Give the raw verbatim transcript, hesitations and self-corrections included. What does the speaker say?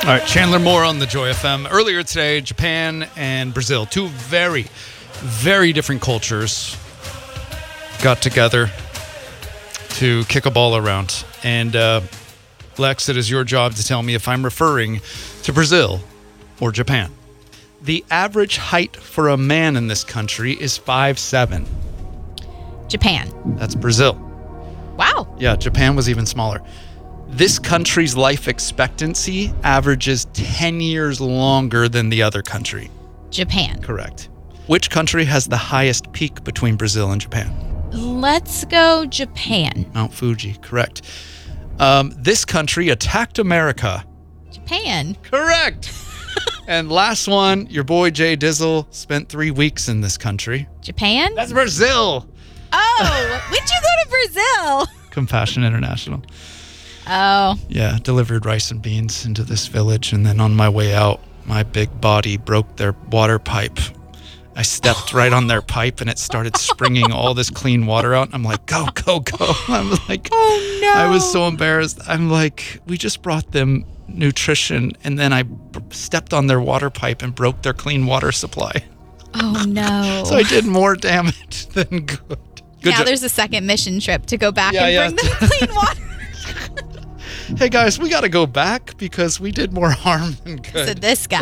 All right, Chandler Moore on the Joy F M. Earlier today, Japan and Brazil, two very, very different cultures, got together to kick a ball around. And uh, Lex, it is your job to tell me if I'm referring to Brazil or Japan. The average height for a man in this country is five seven. Japan. That's Brazil. Wow. Yeah, Japan was even smaller. This country's life expectancy averages ten years longer than the other country. Japan. Correct. Which country has the highest peak between Brazil and Japan? Let's go Japan. Mount Fuji. Correct. Um, this country attacked America. Japan. Correct. And last one, your boy Jay Dizzle spent three weeks in this country. Japan? That's Brazil. Oh, when'd you go to Brazil? Compassion International. Oh. Yeah, delivered rice and beans into this village, and then on my way out, my big body broke their water pipe. I stepped right on their pipe, and it started springing all this clean water out. I'm like, go, go, go. I'm like, oh no. I was so embarrassed. I'm like, we just brought them nutrition, and then I b- stepped on their water pipe and broke their clean water supply. Oh no. So I did more damage than good. Good now jo- there's a second mission trip to go back Yeah, and yeah. bring them clean water. Hey guys, we got to go back because we did more harm than good. So this guy.